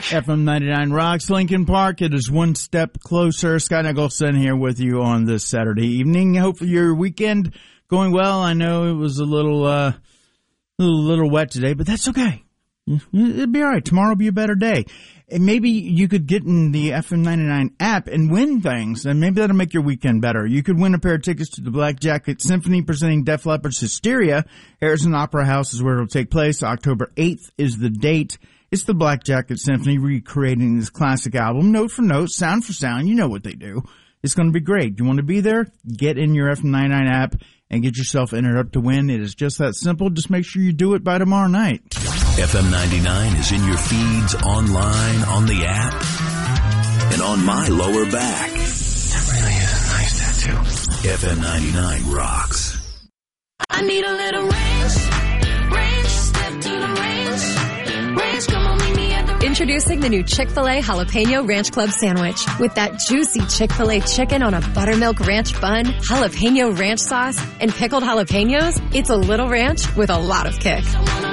FM 99 Rocks, Lincoln Park. It is one step closer. Scott Nicholson here with you on this Saturday evening. Hopefully your weekend going well. I know it was a little wet today, but that's okay. It'll be all right. Tomorrow will be a better day. And maybe you could get in the FM 99 app and win things, and maybe that'll make your weekend better. You could win a pair of tickets to the Black Jacket Symphony presenting Def Leppard's Hysteria. Harrison Opera House is where it'll take place. October 8th is the date. It's the Black Jacket Symphony recreating this classic album, note for note, sound for sound. You know what they do. It's going to be great. You want to be there? Get in your FM 99 app and get yourself entered up to win. It is just that simple. Just make sure you do it by tomorrow night. FM 99 is in your feeds, online, on the app, and on my lower back. That really is a nice tattoo. FM 99 rocks. I need a little range, step to the range, come on, meet me at the Introducing the new Chick-fil-A Jalapeno Ranch Club sandwich. With that juicy Chick-fil-A chicken on a buttermilk ranch bun, jalapeno ranch sauce, and pickled jalapenos, it's a little ranch with a lot of kick.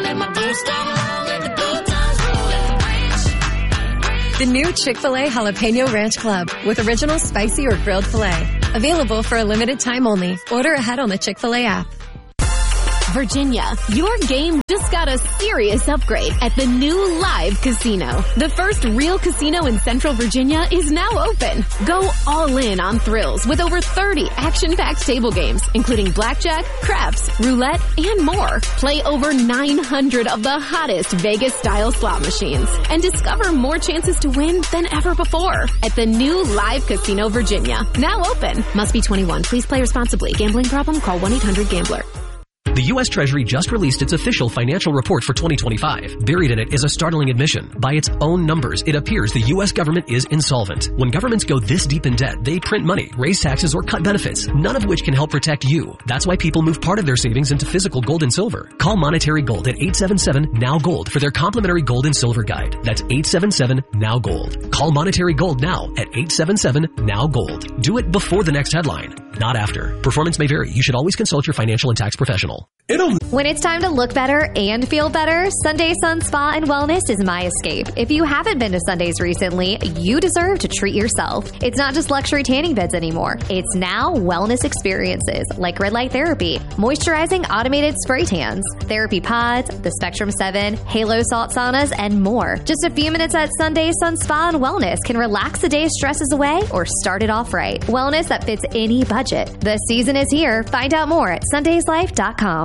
The new Chick-fil-A Jalapeno Ranch Club with original spicy or grilled filet. Available for a limited time only. Order ahead on the Chick-fil-A app. Virginia, your game just got a serious upgrade at the new Live Casino. The first real casino in Central Virginia is now open. Go all in on thrills with over 30 action-packed table games, including blackjack, craps, roulette, and more. Play over 900 of the hottest Vegas-style slot machines and discover more chances to win than ever before at the new Live Casino Virginia. Now open. Must be 21. Please play responsibly. Gambling problem? Call 1-800-GAMBLER. The U.S. Treasury just released its official financial report for 2025. Buried in it is a startling admission. By its own numbers, it appears the U.S. government is insolvent. When governments go this deep in debt, they print money, raise taxes, or cut benefits, none of which can help protect you. That's why people move part of their savings into physical gold and silver. Call Monetary Gold at 877-NOW-GOLD for their complimentary gold and silver guide. That's 877-NOW-GOLD. Call Monetary Gold now at 877-NOW-GOLD. Do it before the next headline, not after. Performance may vary. You should always consult your financial and tax professional. When it's time to look better and feel better, Sunday Sun Spa and Wellness is my escape. If you haven't been to Sundays recently, you deserve to treat yourself. It's not just luxury tanning beds anymore. It's now wellness experiences like red light therapy, moisturizing automated spray tans, therapy pods, the Spectrum 7, Halo salt saunas, and more. Just a few minutes at Sunday Sun Spa and Wellness can relax the day's stresses away or start it off right. Wellness that fits any budget. The season is here. Find out more at sundayslife.com.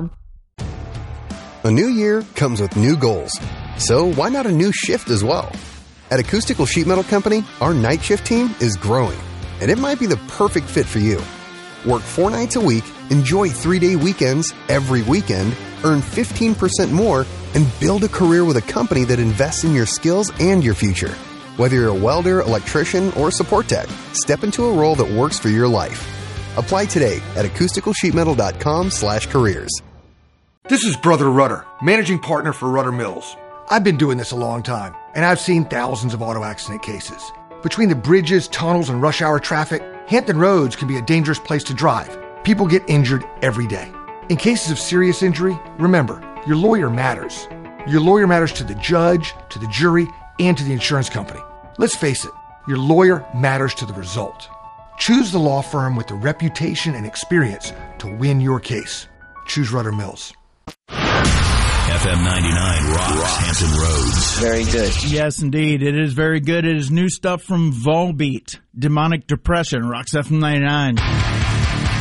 A new year comes with new goals. So why not a new shift as well? At Acoustical Sheet Metal Company, our night shift team is growing, and it might be the perfect fit for you. Work 4 nights a week, enjoy 3-day weekends every weekend, earn 15% more, and build a career with a company that invests in your skills and your future. Whether you're a welder, electrician, or support tech, step into a role that works for your life. Apply today at acousticalsheetmetal.com/careers. This is Brother Rudder, managing partner for Rudder Mills. I've been doing this a long time, and I've seen thousands of auto accident cases. Between the bridges, tunnels, and rush hour traffic, Hampton Roads can be a dangerous place to drive. People get injured every day. In cases of serious injury, remember, your lawyer matters. Your lawyer matters to the judge, to the jury, and to the insurance company. Let's face it, your lawyer matters to the result. Choose the law firm with the reputation and experience to win your case. Choose Rudder Mills. FM 99 rocks Hampton Roads. Very good. Yes, indeed. It is very good. It is new stuff from Volbeat. Demonic Depression rocks FM 99.